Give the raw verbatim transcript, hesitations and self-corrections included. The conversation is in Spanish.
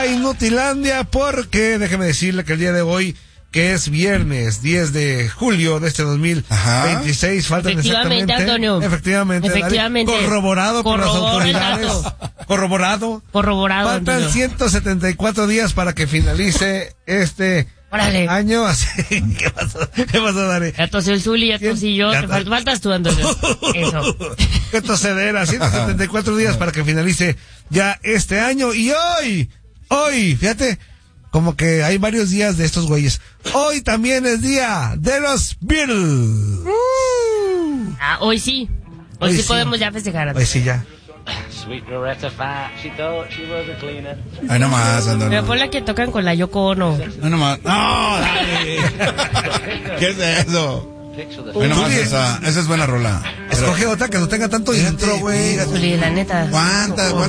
a Inutilandia porque déjeme decirle que el día de hoy, que es viernes diez de julio de este dos mil veintiséis, faltan efectivamente, exactamente, Antonio. efectivamente, efectivamente, corroborado por las autoridades, corroborado, corroborado, faltan Antonio. ciento setenta y cuatro días para que finalice este Órale. año, así, ¿qué pasó? ¿Qué pasó, Dari? Ya tosió el Zuli, ya tosí yo, te fal- faltas tú, Antonio. Eso. Qué tosedera, ciento setenta y cuatro días para que finalice ya este año, y hoy, hoy, fíjate, como que hay varios días de estos güeyes. Hoy también es día de los Beatles. Uh. Ah, hoy sí. Hoy, hoy sí, sí podemos ya festejar. Hoy sí ya. Ay, no más, Antonio. Pero por la que tocan con la Yoko Ono. Ay, no más. No, dale. ¿Qué es eso? Ay, no más, esa, esa es buena rola. Escoge otra que no tenga tanto intro, güey. La neta. ¿Cuántas?